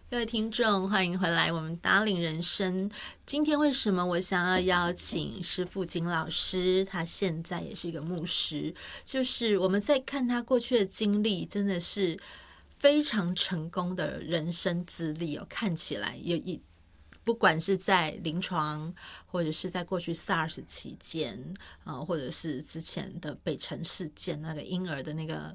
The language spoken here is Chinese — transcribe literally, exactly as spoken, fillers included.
各位听众，欢迎回来，我们达领人生。今天为什么我想要邀请师父金老师？他现在也是一个牧师，就是我们在看他过去的经历，真的是非常成功的人生资历哦，看起来有一。不管是在临床，或者是在过去 SARS 期间，呃，或者是之前的北辰事件那个婴儿的那个